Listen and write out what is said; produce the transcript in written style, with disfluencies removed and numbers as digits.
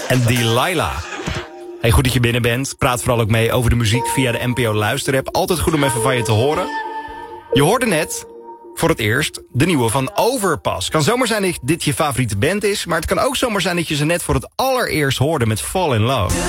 En Delilah. Hey, goed dat je binnen bent. Praat vooral ook mee over de muziek via de NPO Luisterapp. Altijd goed om even van je te horen. Je hoorde net, voor het eerst, de nieuwe van Overpass. Kan zomaar zijn dat dit je favoriete band is, maar het kan ook zomaar zijn dat je ze net voor het allereerst hoorde met Fall in Love.